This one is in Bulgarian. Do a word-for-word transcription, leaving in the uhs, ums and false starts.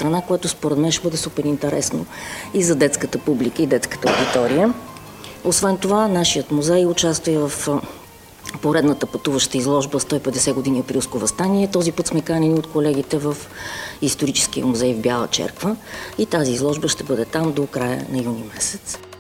страна, което според мен ще бъде супер интересно и за детската публика и детската аудитория. Освен това, нашият музей участва в поредната пътуваща изложба сто и петдесет години Априлско въстание. Този път сме канени от колегите в Историческия музей в Бяла черква и тази изложба ще бъде там до края на юни месец.